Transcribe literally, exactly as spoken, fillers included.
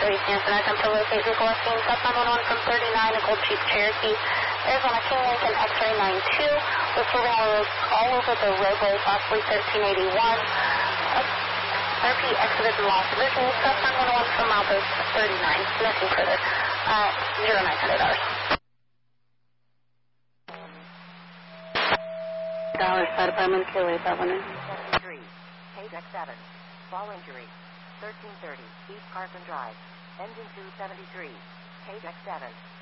thirty Stanton, attempt to locate vehicle left seen, South nine one one from thirty-nine, a gold Jeep Cherokee, Arizona King Lincoln X-ray nine two, was moving all, all over the roadway, possibly thirteen eighty-one. Uh, R P exited and lost vision, South nine one one from Malthus thirty-nine, nothing further, uh, zero nine hundred hours. Dallas Fire Department, K O A five one nine. seventy-three, Page X seven, fall injury, thirteen thirty, East Parkland Drive, engine two seventy-three, Page X seven.